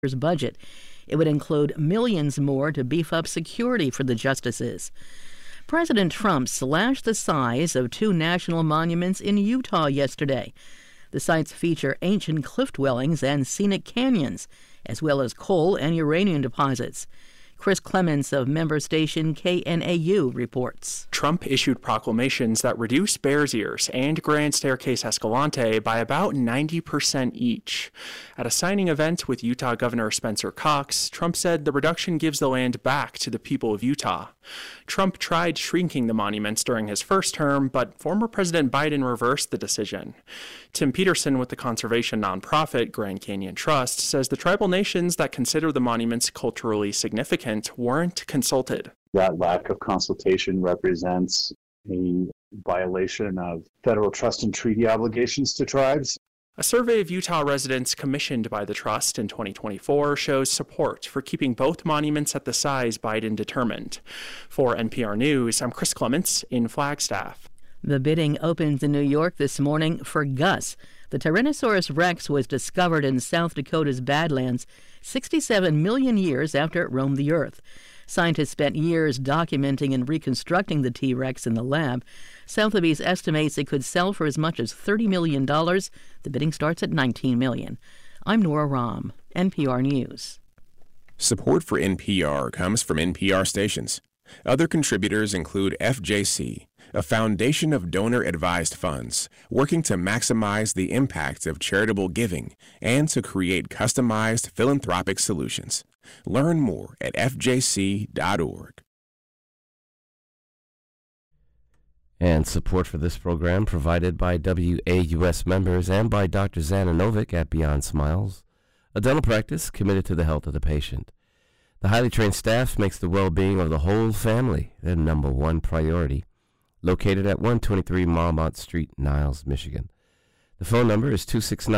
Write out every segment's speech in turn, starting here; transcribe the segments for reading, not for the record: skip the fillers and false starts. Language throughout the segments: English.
budget. It would include millions more to beef up security for the justices. President Trump slashed the size of two national monuments in Utah yesterday. The sites feature ancient cliff dwellings and scenic canyons, as well as coal and uranium deposits. Chris Clements of member station KNAU reports. Trump issued proclamations that reduced Bears Ears and Grand Staircase Escalante by about 90% each. At a signing event with Utah Governor Spencer Cox, Trump said the reduction gives the land back to the people of Utah. Trump tried shrinking the monuments during his first term, but former President Biden reversed the decision. Tim Peterson with the conservation nonprofit Grand Canyon Trust says the tribal nations that consider the monuments culturally significant weren't consulted. That lack of consultation represents a violation of federal trust and treaty obligations to tribes. A survey of Utah residents commissioned by the trust in 2024 shows support for keeping both monuments at the size Biden determined. For NPR News, I'm Chris Clements in Flagstaff. The bidding opens in New York this morning for Gus. The Tyrannosaurus rex was discovered in South Dakota's Badlands 67 million years after it roamed the earth. Scientists spent years documenting and reconstructing the T-Rex in the lab. Sotheby's estimates it could sell for as much as $30 million. The bidding starts at $19 million. I'm Nora Rahm, NPR News. Support for NPR comes from NPR stations. Other contributors include FJC, a foundation of donor-advised funds working to maximize the impact of charitable giving and to create customized philanthropic solutions. Learn more at fjc.org. And support for this program provided by WAUS members and by Dr. Zana Novick at Beyond Smiles, a dental practice committed to the health of the patient. The highly trained staff makes the well-being of the whole family their number one priority. Located at 123 Marmont Street, Niles, Michigan. The phone number is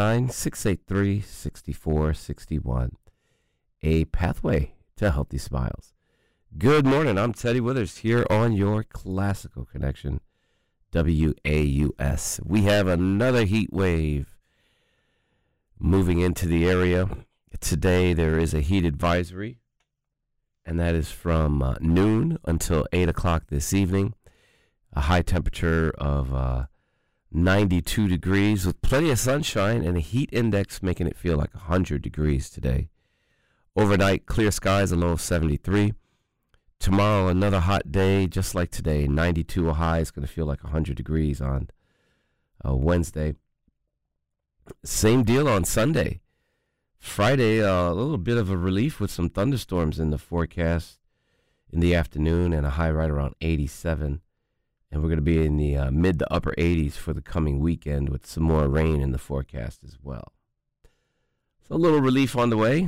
269-683-6461. A pathway to healthy smiles. Good morning. I'm Teddy Withers here on your Classical Connection, WAUS. We have another heat wave moving into the area. Today there is a heat advisory, and that is from noon until 8 o'clock this evening. A high temperature of 92 degrees with plenty of sunshine and a heat index making it feel like 100 degrees today. Overnight, clear skies, a low of 73. Tomorrow, another hot day, just like today. 92 a high. It's going to feel like 100 degrees on Wednesday. Same deal on Sunday. Friday, a little bit of a relief with some thunderstorms in the forecast in the afternoon and a high right around 87. And we're going to be in the mid to upper 80s for the coming weekend with some more rain in the forecast as well. So a little relief on the way.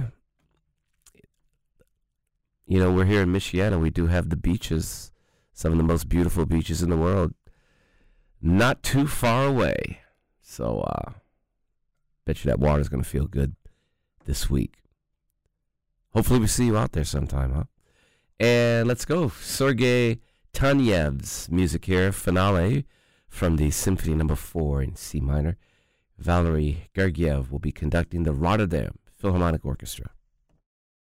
You know, we're here in Michiana. We do have the beaches, some of the most beautiful beaches in the world, not too far away. So bet you that water's going to feel good this week. Hopefully we see you out there sometime, huh? And let's go. Sergei Tanyev's music here, Finale, from the Symphony No. 4 in C minor. Valery Gergiev will be conducting the Rotterdam Philharmonic Orchestra.